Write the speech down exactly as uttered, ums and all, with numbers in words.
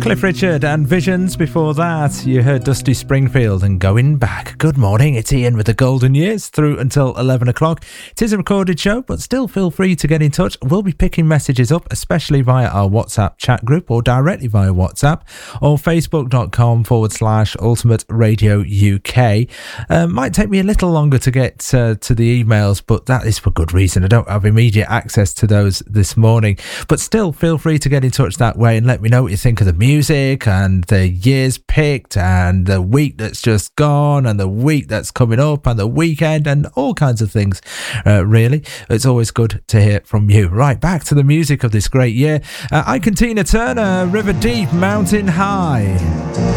Cliff Richard and Visions. Before that, you heard Dusty Springfield and Going Back. Good morning, it's Ian with the Golden Years through until eleven o'clock. It is a recorded show, but still feel free to get in touch. We'll be picking messages up, especially via our WhatsApp chat group or directly via WhatsApp or facebook.com forward slash Ultimate Radio U K. Uh, might take me a little longer to get uh, to the emails, but that is for good reason. I don't have immediate access to those this morning, but still feel free to get in touch that way and let me know what you think of the music and the years picked and the week that's just gone and the week that's coming up and the weekend and all kinds of things. Uh, really, it's always good to hear from you. Right, back to the music of this great year. Uh, Ike and Tina Turner, River Deep, Mountain High.